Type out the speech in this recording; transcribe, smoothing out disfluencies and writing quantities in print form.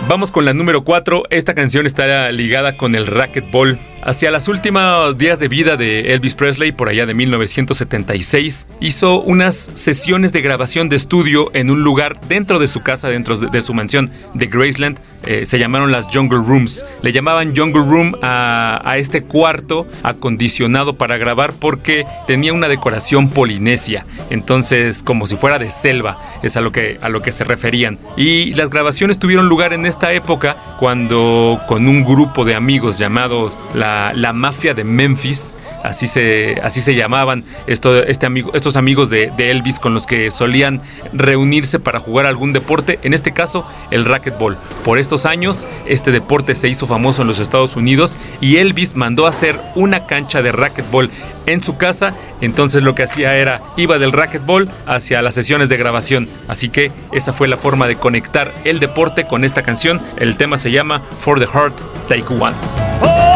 Vamos con la número 4. Esta canción está ligada con el racquetball. Hacia los últimos días de vida de Elvis Presley, por allá de 1976, hizo unas sesiones de grabación de estudio en un lugar dentro de su casa, dentro de su mansión de Graceland. Se llamaron las Jungle Rooms. Le llamaban Jungle Room a este cuarto acondicionado para grabar porque tenía una decoración polinesia. Entonces, como si fuera de selva, es a lo que se referían. Y las grabaciones tuvieron lugar en esta época cuando, con un grupo de amigos llamados la Mafia de Memphis, así se llamaban estos amigos de Elvis, con los que solían reunirse para jugar algún deporte, en este caso el racquetball. Por estos años este deporte se hizo famoso en los Estados Unidos y Elvis mandó a hacer una cancha de racquetball en su casa. Entonces lo que hacía era, iba del racquetball hacia las sesiones de grabación. Así que esa fue la forma de conectar el deporte con esta canción. El tema se llama For the Heart, Take One.